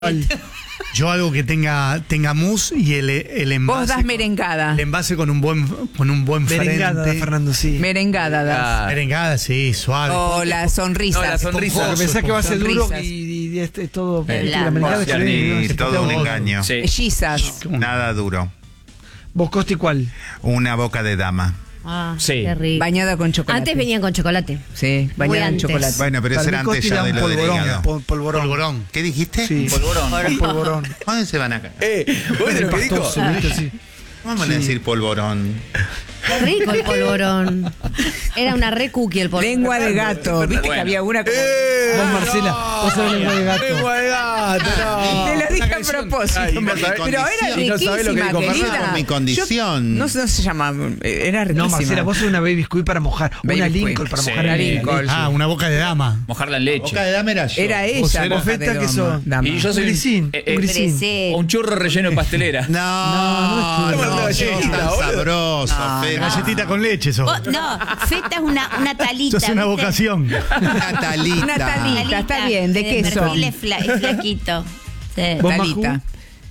Yo algo que tenga mousse y el envase. Vos das merengada. El envase con un buen merengada, frente. Fernando, sí. Merengada das. Merengada, sí, suave. O la sonrisa. No, la sonrisa. Porque pensás que va a ser duro Sonrisas. y este es todo. La la merengada voz, es Sí, todo un engaño. Sí. Mellizas. Nada duro. ¿Vos, Costi, cuál? Una boca de dama. Ah, Sí. qué rico. Bañada con chocolate. Antes venían con chocolate. Sí, bañada en antes. chocolate. Bueno, pero eso Para era mí, antes Costi ya da de un lo del polvorón. hígado. Polvorón. ¿Qué dijiste? Sí. Polvorón. Un polvorón. ¿Dónde se van acá? ¿Vos viste lo que dijo? Pastoso, ¿viste? Sí. Vamos a decir polvorón. Qué rico el polvorón. Era una re cookie el polvorón. Lengua de gato. Viste que Bueno. había una como... Vos, Marcela, vos sabés lengua de gato. Lengua de gato, no. Te lo dije a propósito. Ay, no sabés. Pero era Y no riquísima, sabés lo que dijo querida. Fernando. Por mi condición. No se llama... Era riquísima. No, Marcela, vos sos una baby squid para mojar. Baby una squid. Lincoln para Sí. mojar Una en Lincoln. leche. Ah, una boca de dama. Mojarla en leche. Boca de dama era yo. Era Vos ella. eras boca de feta que dama. sos. Dama. Y yo soy Un grisín, un grisín. Presé. un churro relleno de pastelera. No, no, no, no, sos galletita, tan boludo. sabroso, Feta. Galletita con leche, sos. No, feta es una talita. Sos una ¿viste? vocación. Una talita. Una talita, está bien, ¿de queso? Perfil es flaquito. Sí. ¿Vos, Talita.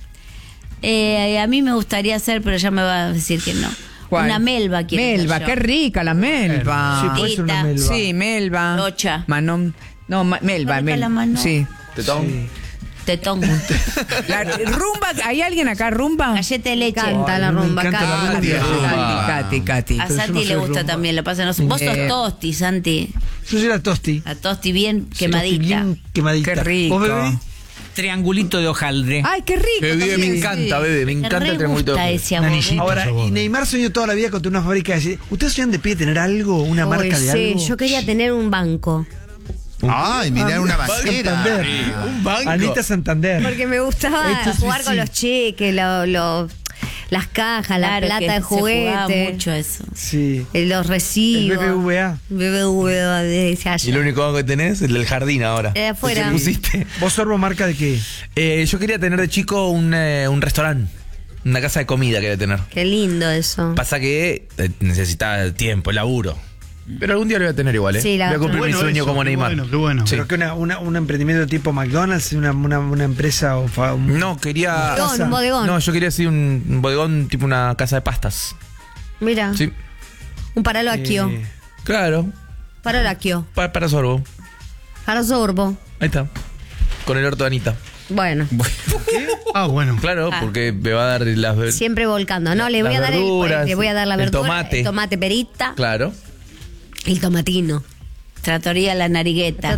A mí me gustaría hacer, pero ya me va a decir que no. ¿Cuál? Una melva quiero Melva, hacer yo. qué rica la melva. Sí, puede ser una melva. Sí, melva. Locha. Manon. No, melva, ¿Dónde está melva. la mano? Sí. Tetón. Tetón. La rumba, ¿hay alguien acá rumba? Galleta de leche. Canta la rumba, me encanta la rumba. Cati. A Pero yo Santi no le soy gusta rumba. también, lo pasa. No sé. Vos sos tosti, Santi. Yo soy la tosti. La tosti bien Tosti quemadita. bien quemadita. Qué rico. ¿Vos, bebé? Triangulito de hojaldre. Ay, qué rico. Bebé, me también, encanta, sí. bebé. Me Me encanta el re triangulito de gusta hojaldre. ese amor. Anillito. Ahora, Sos vos. y Neymar soñó toda la vida con una fábrica de... ¿Ustedes soñan de pie tener algo? ¿Una marca de sí, algo? yo quería tener un banco. Ay, mirá una banquera. Santander. Un banco. Anita Santander. Porque me gustaba Esto es jugar sí. con los cheques, las cajas, la plata de juguete. Mucho eso. Sí. Los recibos. El BBVA. BBVA decía Y el único banco que tenés es el del jardín ahora. afuera. ¿Qué pusiste? ¿Vos, Sorbo, marca de qué? Yo quería tener de chico un restaurante. Una casa de comida quería tener. Qué lindo eso. Pasa que necesitaba tiempo, laburo. Pero algún día lo voy a tener igual, ¿eh? Sí, la voy a cumplir otra. mi sueño como Neymar. Qué bueno. Sí. ¿Pero que un emprendimiento tipo McDonald's? ¿Una empresa o No, quería... Bodegón, un bodegón. No, yo quería así un bodegón tipo una casa de pastas. Mira, Sí. un paraloquio. Claro. Paraloquio. Para sorbo. Para sorbo. Ahí está. Con el orto de Anita. Bueno, Ah, bueno. Claro, porque me va a dar las... siempre volcando. No, le voy Las a dar verduras, le voy a dar la el verdura, tomate. el tomate perita, Claro. el tomatino. Tratoría la narigueta.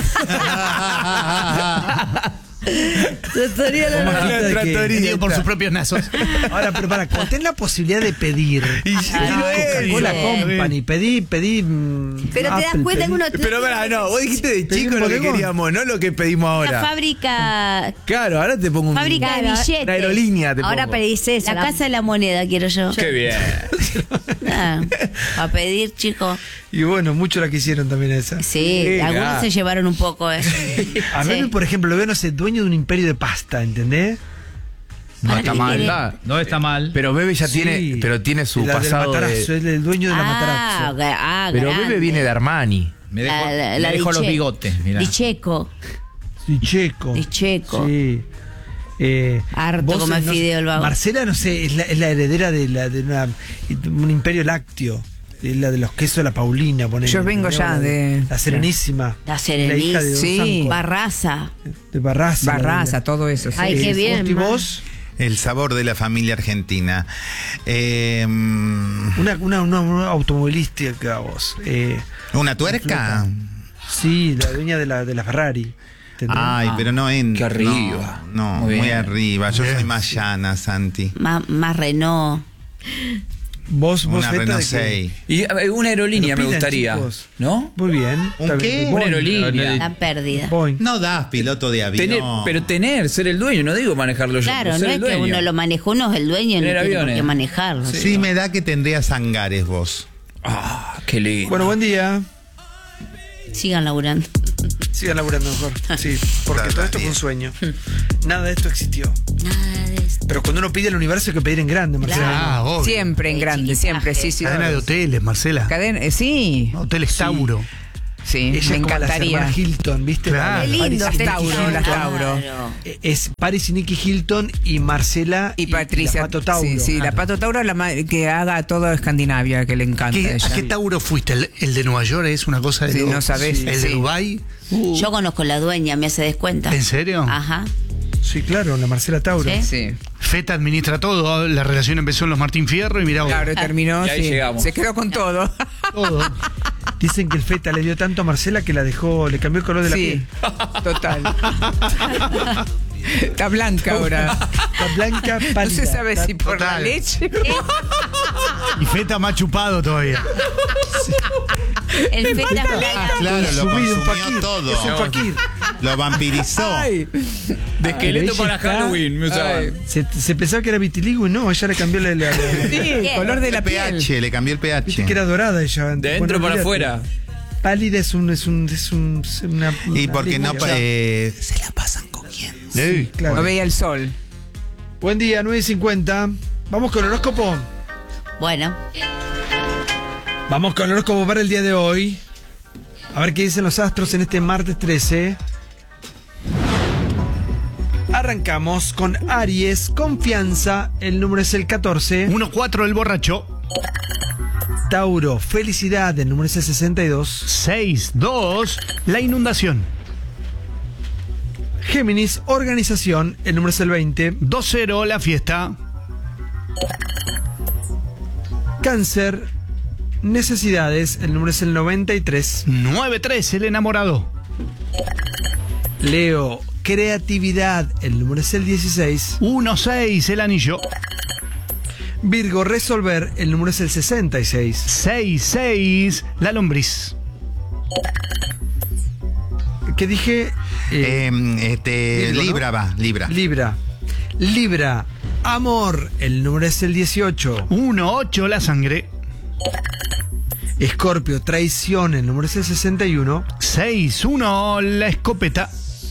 Tratoría la Como narigueta. Majita de que- Pedido por sus propios nazos. Ahora, pero para, cuando tenés la posibilidad de pedir. Coca-Cola sí. Company, pedí. Pero te das Apple, cuenta que pedí. uno Pero pará, no, vos dijiste de Pedí chico un lo que bodegón. queríamos, no lo que pedimos La ahora. fábrica Claro, ahora te pongo un... Fábrica de billetes. Una aerolínea te Ahora pongo. pedís eso. La casa de la moneda quiero yo. Qué bien. A pedir, chicos. Y bueno, muchos la quisieron también esa. Sí, algunos claro. se llevaron un poco. A Sí. mí, por ejemplo, lo veo, no sé, dueño de un imperio de pasta, ¿entendés? No ¿Para está qué mal. querés? No está mal. Pero Bebe ya Sí. tiene, pero tiene su La del pasado Matarazzo, de... es el dueño de la Matarazzo. Pero grande. Bebe viene de Armani. Me dejo, La me dejo los Diche- bigotes. Mirá. Dicheco. Dicheco. Dicheco. Sí. Harto vos, como el no sé, fideo el vago. Marcela, no sé, es la heredera de un imperio lácteo. Es la de los quesos de la Paulina. Ponele, Yo vengo ¿entendés? ya de- La Serenísima. La hija Serenísima. de Don Sí. Sanco. Barraza. De Barraza. Barraza, todo eso. Sí. Ay, qué bien, Costi, ma. vos, El sabor de la familia argentina. una automovilística vos. ¿Una tuerca? Sí, la dueña de la Ferrari. ¿entendés? Ay, pero no en... Qué arriba. No, Muy muy bien. arriba. Yo Bien. soy más llana, Santi. Más Renault. Vos Una Feta, Renault ¿de qué? 6. Y una aerolínea Pero me pidan, gustaría. chicos. ¿no? Muy bien. ¿Un Está qué? bien. Una Boeing. aerolínea. La pérdida. Boeing. No das piloto de avión. Pero ser el dueño, no digo manejarlo yo. Claro, ser no el es que dueño. uno lo maneja, uno es el dueño y no Tener tiene por aviones. qué manejarlo. Sí, me da que tendrías hangares vos. Ah, qué lindo. Bueno, buen día. Sigan laburando. Sigan laburando mejor. Sí, porque Dale, todo esto fue dale. un sueño. Nada de esto existió. Nada de esto. Pero cuando uno pide al universo hay que pedir en grande, Marcela. Ah, obvio. Siempre en grande, siempre, sí, sí. Cadena de hoteles, Marcela. Sí. Hoteles Tauro. Sí, Ella me es como las encantaría. hermanas Hilton, ¿viste? Claro. Qué lindo. Las Paris y Tauro, Nicky las Hilton. Tauro. Es Paris y Nicky Hilton y Marcela Y Patricia. la Pato Tauro. Sí, la Pato Tauro es que haga todo Escandinavia, que le encanta a ella. ¿A qué Tauro fuiste? ¿El de Nueva York es una cosa de Sí, loco? no sabés, ¿El de sí. Dubái? Yo conozco la dueña, me hace descuenta. ¿En serio? Ajá. Sí, claro, la Marcela Tauro. Sí. Sí. Feta administra todo. La relación empezó en los Martín Fierro y mirá vos. Claro, terminó. Y ahí Sí. llegamos. Se quedó con todo. Todo. Dicen que el Feta le dio tanto a Marcela que la dejó, le cambió el color de la Sí, piel. total. Está blanca ahora. Está blanca, pálida. No se sabe si por la Total. leche. Y Feta más chupado todavía. El feta blanca. Claro, lo Subido, un consumió fakir. todo. Es un fakir. Lo vampirizó. Ay. De esqueleto ella para está- Halloween, me usaban. Ay. Se pensaba que era vitiligo y no, ella le cambió la Sí, el color de la El piel. pH, le cambió el Viste pH. que era dorada ella. De dentro para olvídate. afuera. Pálida es una Y porque no lengua. se la pasan cogiendo. Sí, claro. No veía el sol. Buen día, 9:50. Vamos con horóscopo. Bueno, Vamos con horóscopo para el día de hoy. A ver qué dicen los astros en este martes 13. Arrancamos con Aries, confianza, el número es el 14. 1-4 el borracho. Tauro, felicidad, el número es el 62. 6-2 la inundación. Géminis, organización, el número es el 20. 2-0 la fiesta. Cáncer, necesidades, el número es el 93. 9-3 el enamorado. Leo, creatividad, el número es el 16. 1-6 el anillo. Virgo, resolver, el número es el 66. 6-6 la lombriz. ¿Qué dije? Virgo, ¿no? Libra va, Libra. Libra, amor, el número es el 18. 1-8 la sangre. Escorpio, traición, el número es el 61. 6-1 la escopeta.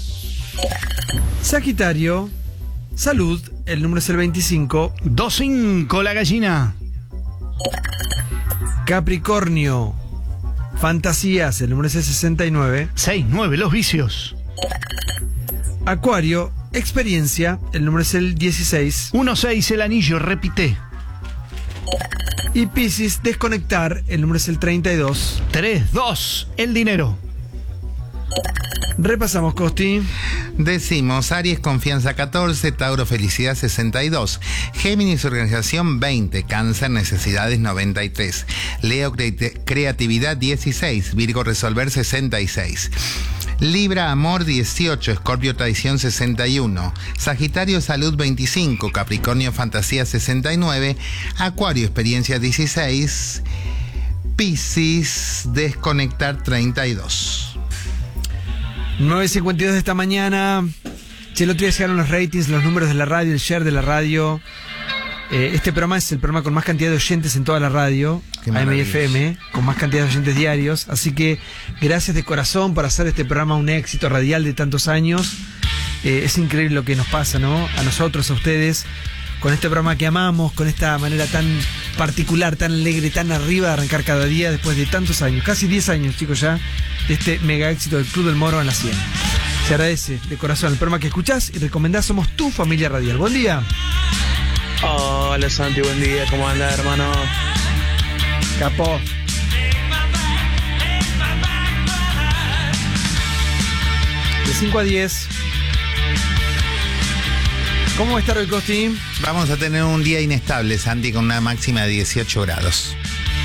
Sagitario, salud, el número es el 25. 2-5 la gallina. Capricornio, fantasías, el número es el 69. 6-9 los vicios. Acuario, experiencia, el número es el 16. 1-6 el anillo, repite. Y Piscis, desconectar, el número es el 32. 3-2 el dinero. Repasamos, Costi. Decimos Aries, confianza 14, Tauro, felicidad 62, Géminis, organización 20, Cáncer, necesidades 93, Leo, creatividad 16, Virgo, resolver 66. Libra, amor 18, Escorpio, traición 61, Sagitario, salud 25, Capricornio, fantasía 69, Acuario, experiencia 16, Piscis, desconectar 32. 9:52 de esta mañana. Che, el otro día llegaron los ratings, los números de la radio, el share de la radio. Este programa es el programa con más cantidad de oyentes en toda la radio, Qué AM y maravilla. FM, con más cantidad de oyentes diarios. Así que gracias de corazón por hacer este programa un éxito radial de tantos años. Es increíble lo que nos pasa, ¿no? A nosotros, a ustedes, con este programa que amamos, con esta manera tan particular, tan alegre, tan arriba de arrancar cada día después de tantos años, casi 10 años, chicos, ya, de este mega éxito del Club del Moro en la 100. Se agradece de corazón el programa que escuchás y recomendás. Somos tu familia radial. Buen día. Hola Santi, buen día, ¿cómo andas, hermano? Capo. De 5 a 10. ¿Cómo va a estar el Costi? Vamos a tener un día inestable, Santi, con una máxima de 18 grados.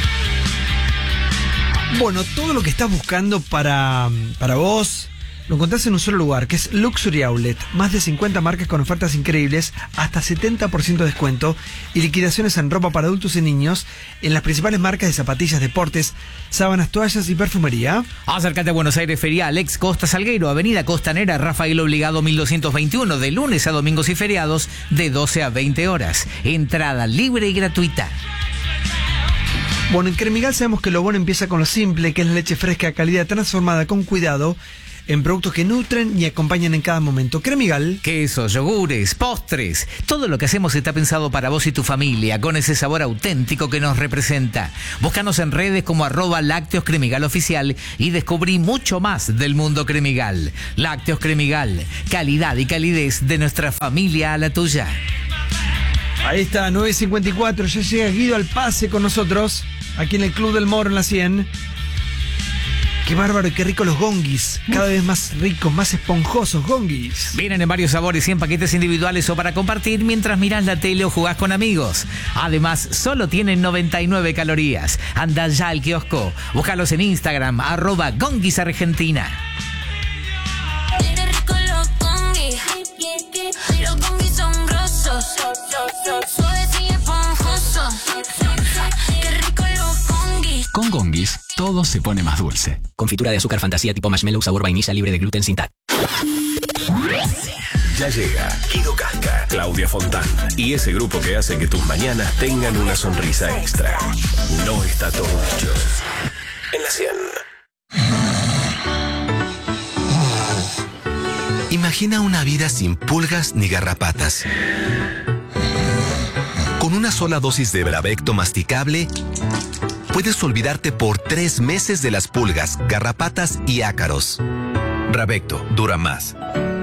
Bueno, todo lo que estás buscando para vos lo encontrás en un solo lugar, que es Luxury Outlet. Más de 50 marcas con ofertas increíbles, hasta 70% de descuento y liquidaciones en ropa para adultos y niños en las principales marcas de zapatillas, deportes, sábanas, toallas y perfumería. Acércate a Buenos Aires Ferial, ex Costa Salguero, Avenida Costanera, Rafael Obligado 1221, de lunes a domingos y feriados, de 12 a 20 horas. Entrada libre y gratuita. Bueno, en Cremigal sabemos que lo bueno empieza con lo simple, que es la leche fresca, calidad transformada con cuidado. en productos que nutren y acompañan en cada momento. Cremigal. Quesos, yogures, postres. Todo lo que hacemos está pensado para vos y tu familia, con ese sabor auténtico que nos representa. Búscanos en redes como @Lácteos Cremigal Oficial y descubrí mucho más del mundo Cremigal. Lácteos Cremigal, calidad y calidez de nuestra familia a la tuya. Ahí está, 9:54, ya llega Guido al pase con nosotros, aquí en el Club del Moro en la 100. Qué bárbaro y qué rico los gonguis, cada vez más ricos, más esponjosos gonguis. Vienen en varios sabores y en paquetes individuales o para compartir mientras mirás la tele o jugás con amigos. Además, solo tienen 99 calorías. Anda ya al kiosco, búscalos en Instagram, @gonguisargentina. Los gonguis son grosos, suaves y esponjosos. Qué rico los gonguis. Con Gonguis, todo se pone más dulce. Confitura de azúcar fantasía tipo marshmallow sabor vainilla libre de gluten sin TAC. Ya llega Guido Casca, Claudia Fontán y ese grupo que hace que tus mañanas tengan una sonrisa extra. No está todo dicho. En la 100. Imagina una vida sin pulgas ni garrapatas. Con una sola dosis de Bravecto masticable, puedes olvidarte por 3 meses de las pulgas, garrapatas y ácaros. Bravecto dura más.